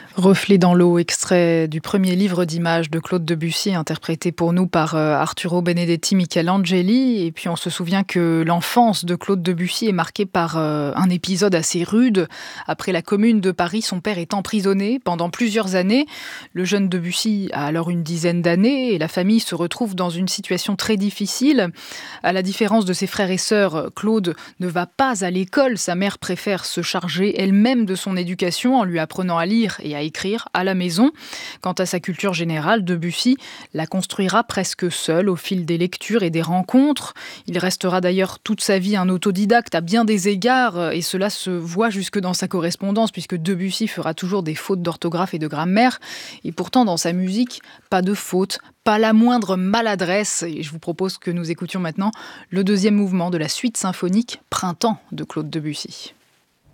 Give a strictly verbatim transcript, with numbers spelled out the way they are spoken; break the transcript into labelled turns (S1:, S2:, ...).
S1: Reflet dans l'eau, extrait du premier livre d'images de Claude Debussy, interprété pour nous par euh, Arturo Benedetti Michelangeli. Et puis on se souvient que l'enfance de Claude Debussy est marquée par euh, un épisode assez rude. Après la Commune de Paris, son père est emprisonné pendant plusieurs années. Le jeune Debussy a alors une dizaine d'années et la famille se retrouve dans une situation très difficile. À la différence de ses frères et sœurs, Claude ne va pas à l'école. Sa mère préfère se charger elle-même de son éducation en lui apprenant à lire et à écrire à la maison. Quant à sa culture générale, Debussy la construira presque seul au fil des lectures et des rencontres. Il restera d'ailleurs toute sa vie un autodidacte à bien des égards et cela se voit jusque dans sa correspondance puisque Debussy fera toujours des fautes d'orthographe et de grammaire. Et pourtant, dans sa musique, pas de faute, pas la moindre maladresse. Et je vous propose que nous écoutions maintenant le deuxième mouvement de la suite symphonique Printemps de Claude Debussy.